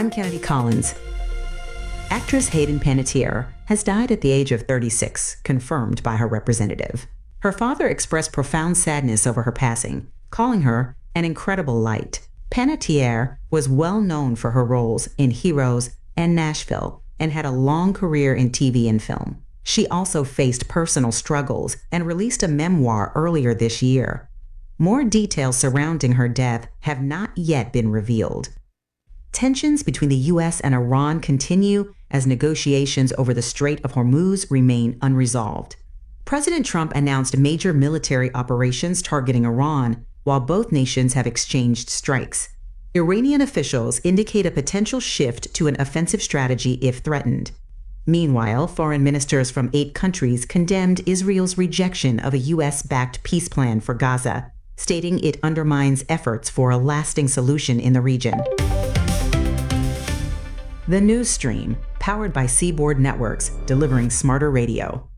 I'm Kennedy Collins. Actress Hayden Panettiere has died at the age of 36, confirmed by her representative. Her father expressed profound sadness over her passing, calling her an incredible light. Panettiere was well known for her roles in Heroes and Nashville and had a long career in TV and film. She also faced personal struggles and released a memoir earlier this year. More details surrounding her death have not yet been revealed. Tensions between the U.S. and Iran continue as negotiations over the Strait of Hormuz remain unresolved. President Trump announced major military operations targeting Iran, while both nations have exchanged strikes. Iranian officials indicate a potential shift to an offensive strategy if threatened. Meanwhile, foreign ministers from 8 countries condemned Israel's rejection of a U.S.-backed peace plan for Gaza, stating it undermines efforts for a lasting solution in the region. The News Stream, powered by Seaboard Networks, delivering smarter radio.